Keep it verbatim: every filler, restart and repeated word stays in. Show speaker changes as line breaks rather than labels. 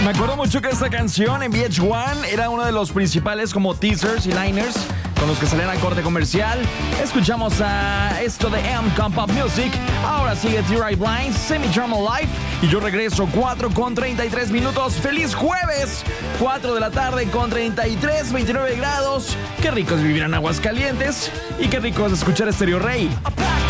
Me acuerdo mucho que esta canción en V H uno era uno de los principales como teasers y liners con los que salían al corte comercial. Escuchamos a esto de M con Pop Music. Ahora sigue T-Right Blind, Semi-Drama Life. Y yo regreso cuatro con treinta y tres minutos. ¡Feliz jueves! cuatro de la tarde con treinta y tres, veintinueve grados. Qué rico es vivir en Aguascalientes. Y qué rico es escuchar Stereo Rey.